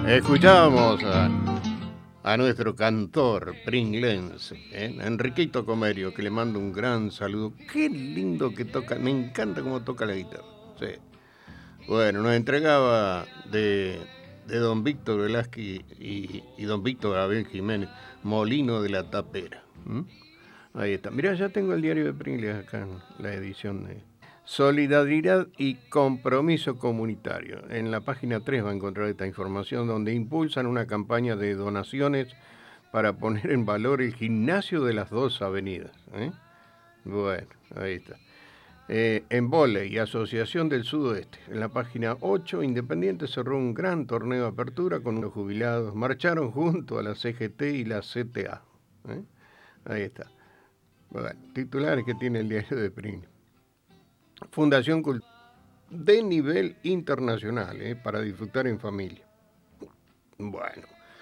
Escuchábamos a nuestro cantor pringlense, Enriquito Comerio, que le mando un gran saludo. Qué lindo que toca, me encanta cómo toca la guitarra. Sí. Bueno, nos entregaba de don Víctor Velázquez y don Víctor Abel Jiménez, Molino de la Tapera. ¿Mm? Ahí está. Mirá, ya tengo el diario de Pringles acá en la edición de Solidaridad y Compromiso Comunitario. En la página 3 va a encontrar esta información donde impulsan una campaña de donaciones para poner en valor el gimnasio de las dos avenidas. Bueno, ahí está. En vóley, Asociación del Sudoeste. En la página 8, Independiente cerró un gran torneo de apertura con unos jubilados. Marcharon junto a la CGT y la CTA. Ahí está. Bueno, titulares que tiene el diario de Pringles. Fundación Cultural de nivel internacional, para disfrutar en familia. Bueno,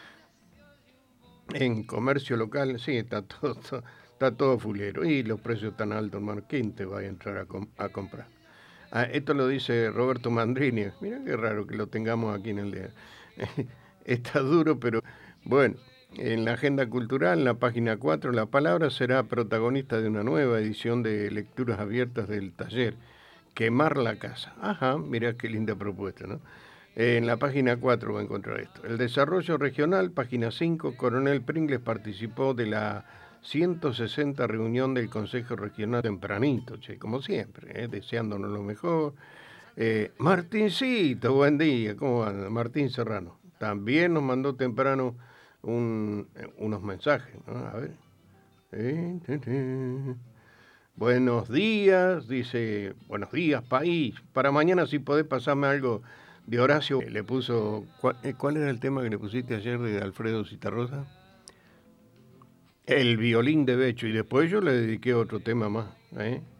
en comercio local, sí, está todo fulero. Y los precios tan altos, hermano, ¿quién te va a entrar a comprar? Esto lo dice Roberto Mandrini. Mira qué raro que lo tengamos aquí en el día. Está duro, pero bueno. En la agenda cultural, en la página 4, la palabra será protagonista de una nueva edición de lecturas abiertas del taller Quemar la casa. Ajá, mira qué linda propuesta, ¿no? En la página 4 va a encontrar esto. El desarrollo regional, página 5, Coronel Pringles participó de la 160 reunión del Consejo Regional tempranito, che, como siempre, deseándonos lo mejor. Martincito, buen día, ¿cómo anda? Martín Serrano. También nos mandó temprano unos mensajes, ¿no? A ver. Buenos días, dice, buenos días, país. Para mañana, si podés pasarme algo de Horacio. Le puso, ¿cuál era el tema que le pusiste ayer de Alfredo Citarrosa? El violín de Becho. Y después yo le dediqué otro tema más,